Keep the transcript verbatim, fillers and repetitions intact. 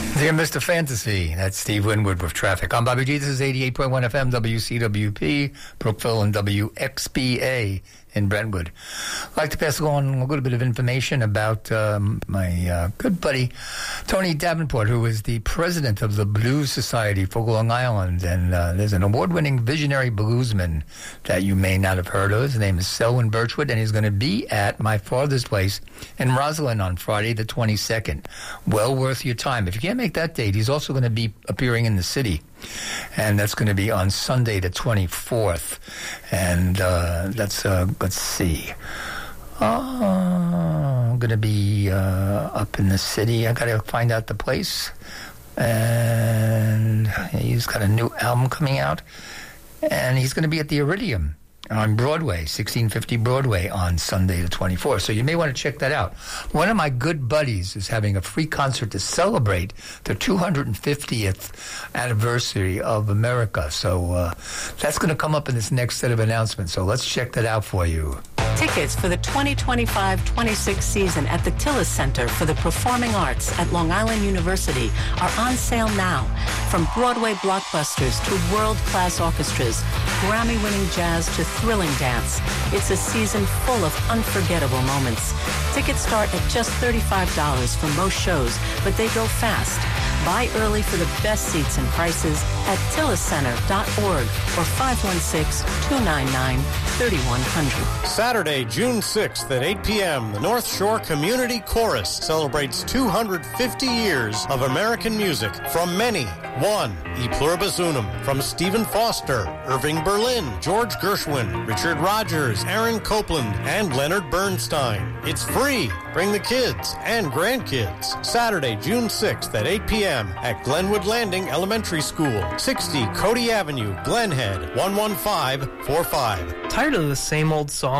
Dear Mister Fantasy, that's Steve Winwood with Traffic. I'm Bobby G. This is eighty-eight point one F M, W C W P, Brookville, and W X B A in Brentwood. I'd like to pass along a little bit of information about um, my uh, good buddy, Tony Davenport, who is the president of the Blues Society for Long Island. And uh, there's an award-winning visionary bluesman that you may not have heard of. His name is Selwyn Birchwood, and he's going to be at my father's place in Roslyn on Friday the twenty-second. Well worth your time. If you can't make that date, he's also going to be appearing in the city. And that's going to be on Sunday the twenty-fourth. And uh, that's, uh, let's see. Uh, I'm going to be uh, up in the city. I got to find out the place. And he's got a new album coming out. And he's going to be at the Iridium on Broadway, sixteen fifty Broadway on Sunday the twenty-fourth. So you may want to check that out. One of my good buddies is having a free concert to celebrate the two hundred fiftieth anniversary of America. So uh, that's going to come up in this next set of announcements. So let's check that out for you. Tickets for the twenty twenty-five twenty-six season at the Tillis Center for the Performing Arts at Long Island University are on sale now. From Broadway blockbusters to world-class orchestras, Grammy-winning jazz to thrilling dance, it's a season full of unforgettable moments. Tickets start at just thirty-five dollars for most shows, but they go fast. Buy early for the best seats and prices at tillis center dot org or five one six, two nine nine, three one zero zero. Saturday, June sixth at eight p.m., the North Shore Community Chorus celebrates two hundred fifty years of American music. From many, one, E Pluribus Unum, from Stephen Foster, Irving Berlin, George Gershwin, Richard Rogers, Aaron Copland, and Leonard Bernstein. It's free. Bring the kids and grandkids. Saturday, June sixth at eight p.m. at Glenwood Landing Elementary School, sixty Cody Avenue, Glenhead, one one five four five. Tired of the same old song?